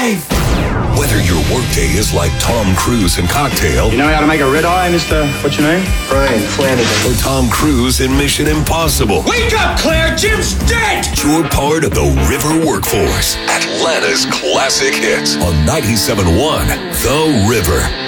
life. Whether your workday is like Tom Cruise in Cocktail. You know how to make a red eye, Mr. What's your name? Brian Flanagan. Or Tom Cruise in Mission Impossible. Wake up, Claire! Jim's dead! You're part of the River workforce. Atlanta's classic hits on 97.1 The River.